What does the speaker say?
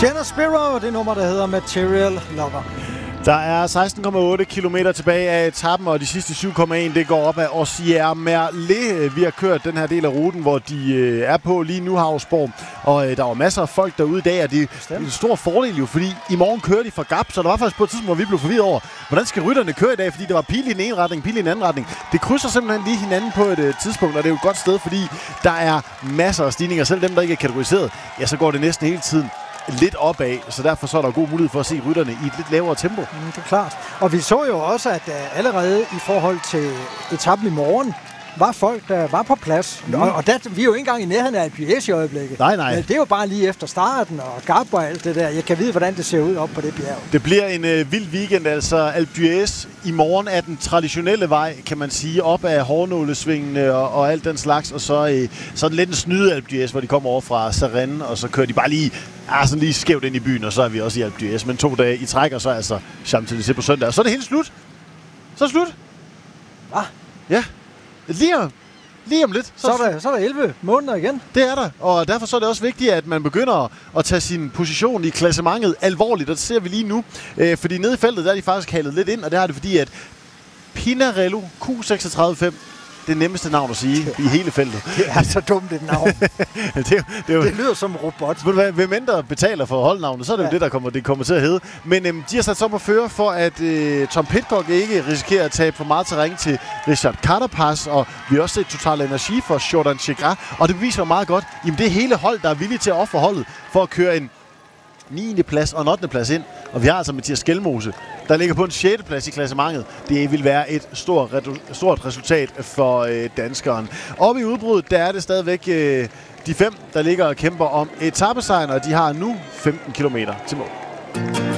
Jenna Spiro, det nummer, der hedder Material Lover. Der er 16,8 kilometer tilbage af etappen, og de sidste 7,1 det går op ad Ossier Merlet. Vi har kørt den her del af ruten, hvor de er på lige nu, Havsborg. Og der var masser af folk derude i dag, og det er en stor fordel jo, fordi i morgen kører de fra Gap, så der var faktisk på et tidspunkt, hvor vi blev forvirret over, hvordan skal rytterne køre i dag, fordi der var pil i den ene retning, pil i den anden retning. Det krydser simpelthen lige hinanden på et tidspunkt, og det er jo et godt sted, fordi der er masser af stigninger. Selv dem, der ikke er kategoriseret, ja, så går det næsten hele tiden lidt opad, så derfor så er der god mulighed for at se rytterne i et lidt lavere tempo. Det er klart. Og vi så jo også, at allerede i forhold til etappen i morgen, var folk, der var på plads. Og vi er jo ikke engang i nærheden af Alpe d'Huez i øjeblikket. Nej. Men det er jo bare lige efter starten, og Gap og alt det der. Jeg kan vide, hvordan det ser ud op på det bjerg. Det bliver en vild weekend, altså Alpe d'Huez. I morgen er den traditionelle vej, kan man sige, op ad hårnålesvingene og alt den slags. Og så er det lidt en snyde Alpe d'Huez, hvor de kommer over fra Sarenne, og så kører de bare lige sådan lige skævt ind i byen, og så er vi også i Alpe d'Huez. Men 2 dage i træk, og så altså Champs-Élysées på søndag. Og så er det helt slut. Så er det slut. Hvad? Ja. Lige om lidt. Så er der 11 måneder igen. Det er der, og derfor så er det også vigtigt, at man begynder at tage sin position i klassementet alvorligt, og det ser vi lige nu. Fordi nede i feltet, der er de faktisk halet lidt ind, og det har det fordi, at Pinarello Q365, det nemmeste navn at sige i hele feltet. Det er så dumt et navn. det lyder som en robot. Hvem mindre betaler for holdnavnet, så er det jo det kommer til at hedde. Men de har sat sig op at føre for, at Tom Pidcock ikke risikerer at tabe for meget terræn til Richard Carapaz, og vi har også set Total Energi for Jordan Chegras, og det beviser meget godt, jamen det er hele hold, der er villige til at ofre holdet for at køre en 9. plads og en 8. plads ind. Og vi har altså Mathias Skelmose, der ligger på en 6. plads i klassementet. Det vil være et stort resultat for danskeren. Oppe i udbruddet, der er det stadigvæk de 5, der ligger og kæmper om etapesejren, og de har nu 15 kilometer til mål.